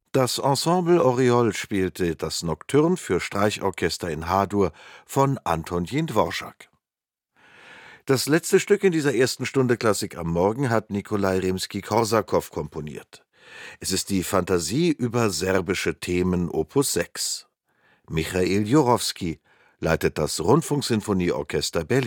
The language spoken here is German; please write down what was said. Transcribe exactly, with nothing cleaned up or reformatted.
Das Ensemble Oriol spielte das Nocturne für Streichorchester in H-Dur von Antonijn Dvorak. Das letzte Stück in dieser ersten Stunde Klassik am Morgen hat Nikolai Rimski-Korsakow komponiert. Es ist die Fantasie über serbische Themen Opus sechs. Michail Jurowski leitet das Rundfunksinfonieorchester Berlin.